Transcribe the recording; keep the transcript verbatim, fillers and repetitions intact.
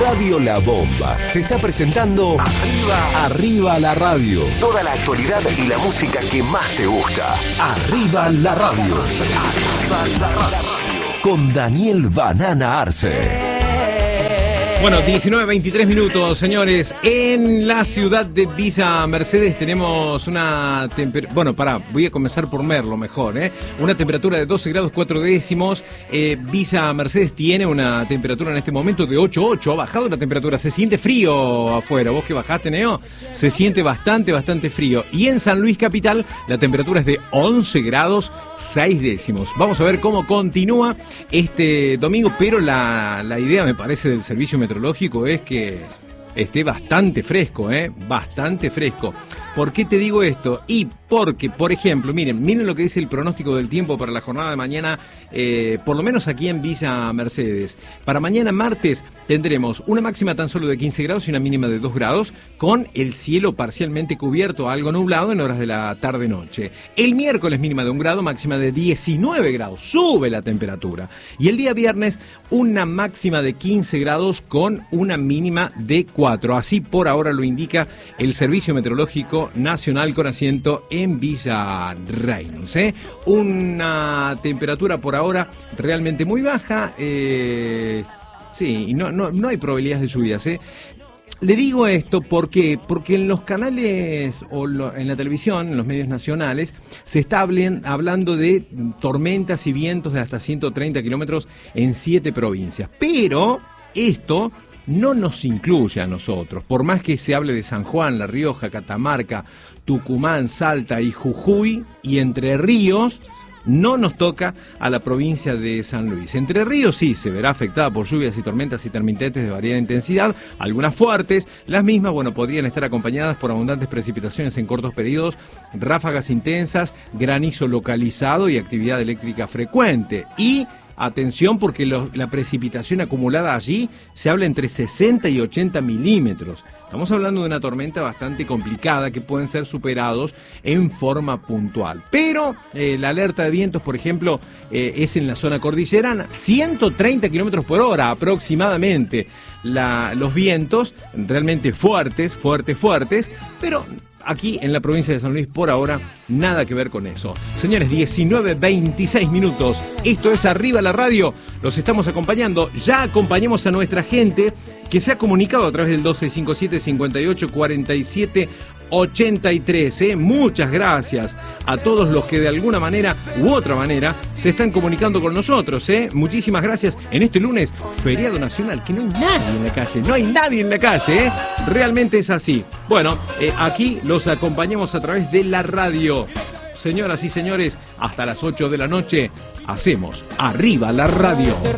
Radio La Bomba te está presentando Arriba, Arriba la Radio. Toda la actualidad y la música que más te gusta. Arriba la Radio. Arriba la Radio. Con Daniel Banana Arce. Bueno, diecinueve veintitrés minutos, señores. En la ciudad de Villa Mercedes tenemos una temperatura... Bueno, pará, voy a comenzar por Merlo mejor, ¿eh? Una temperatura de doce grados cuatro décimos. Eh, Villa Mercedes tiene una temperatura en este momento de ocho ocho. Ha bajado la temperatura. Se siente frío afuera. Vos que bajaste, Neo, se siente bastante, bastante frío. Y en San Luis Capital la temperatura es de once grados seis décimos. Vamos a ver cómo continúa este domingo, pero la, la idea, me parece, del servicio meteorológico meteorológico es que esté bastante fresco, ¿eh? Bastante fresco. ¿Por qué te digo esto? Y porque, por ejemplo, miren, miren lo que dice el pronóstico del tiempo para la jornada de mañana, eh, por lo menos aquí en Villa Mercedes. Para mañana martes tendremos una máxima tan solo de quince grados y una mínima de dos grados, con el cielo parcialmente cubierto, algo nublado en horas de la tarde-noche. El miércoles mínima de un grado, máxima de diecinueve grados, sube la temperatura. Y el día viernes una máxima de quince grados con una mínima de cuatro. Así por ahora lo indica el Servicio Meteorológico Nacional con asiento en Villa Reynolds, ¿eh? Una temperatura por ahora realmente muy baja, eh, sí, y no, no, no hay probabilidades de lluvias, ¿eh? Le digo esto porque, porque en los canales o lo, en la televisión, en los medios nacionales, se está hablen, hablando de tormentas y vientos de hasta ciento treinta kilómetros en siete provincias. Pero esto no nos incluye a nosotros, por más que se hable de San Juan, La Rioja, Catamarca, Tucumán, Salta y Jujuy y Entre Ríos, no nos toca a la provincia de San Luis. Entre Ríos sí se verá afectada por lluvias y tormentas intermitentes de variada intensidad, algunas fuertes. Las mismas, bueno, podrían estar acompañadas por abundantes precipitaciones en cortos periodos, ráfagas intensas, granizo localizado y actividad eléctrica frecuente. Y atención, porque lo, la precipitación acumulada allí se habla entre sesenta y ochenta milímetros. Estamos hablando de una tormenta bastante complicada que pueden ser superados en forma puntual. Pero eh, la alerta de vientos, por ejemplo, eh, es en la zona cordillerana, ciento treinta kilómetros por hora aproximadamente. La, los vientos realmente fuertes, fuertes, fuertes, pero aquí en la provincia de San Luis, por ahora, nada que ver con eso. Señores, diecinueve veintiséis minutos. Esto es Arriba la Radio. Los estamos acompañando. Ya acompañamos a nuestra gente que se ha comunicado a través del doce cincuenta y siete cincuenta y ocho cuarenta y siete ochenta y tres. ¿eh? Muchas gracias a todos los que de alguna manera u otra manera se están comunicando con nosotros. ¿eh? Muchísimas gracias en este lunes, feriado nacional, que no hay nadie en la calle, no hay nadie en la calle. ¿eh? Realmente es así. Bueno, eh, aquí los acompañamos a través de la radio. Señoras y señores, hasta las ocho de la noche hacemos Arriba la Radio.